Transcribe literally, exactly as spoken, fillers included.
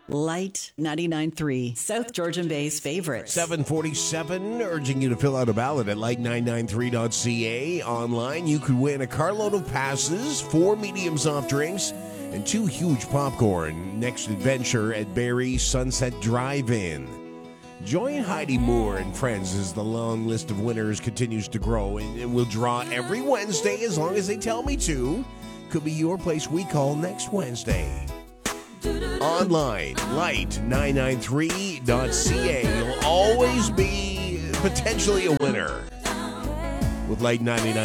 Light ninety-nine point three, South Georgian Bay's favorite. seven forty-seven, urging you to fill out a ballot at light nine nine three dot c a. Online, you could win a carload of passes, four medium soft drinks, and two huge popcorn. Next adventure at Barrie Sunset Drive-In. Join Heidi Moore and friends as the long list of winners continues to grow, and we'll draw every Wednesday as long as they tell me to. Could be your place we call next Wednesday. Online, light nine nine three dot c a. You'll always be potentially a winner with Light ninety-nine.